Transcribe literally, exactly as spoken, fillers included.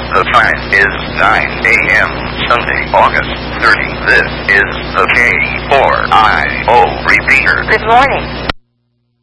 The time is nine a m Sunday, August thirtieth. This is the K four I O repeater. Good morning.